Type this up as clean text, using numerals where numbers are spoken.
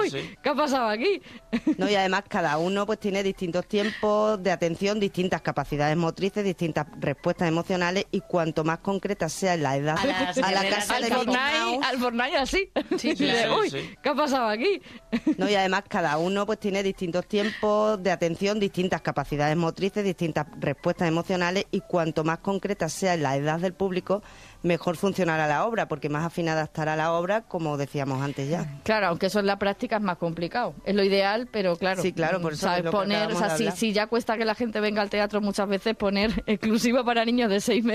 uy, ¿qué ha pasado aquí? No, y además cada uno pues tiene distintos tiempos de atención, distintas capacidades motrices, distintas respuestas emocionales, y cuanto más concreta sea la edad a la casa de al Fortnite así. Sí, claro. Uy, ¿qué ha pasado aquí? No, y además cada uno pues tiene distintos tiempos de atención, distintas capacidades motrices, distintas respuestas emocionales, y cuanto más concreta sea la edad del público, mejor funcionará la obra, porque más afinada estará la obra, como decíamos antes ya. Claro, aunque eso en la práctica es más complicado. Es lo ideal, pero claro. Sí, claro, por eso ¿sabes? es lo que Poner, acabamos de hablar. si ya cuesta que la gente venga al teatro muchas veces, poner exclusivo para niños de 6 meses.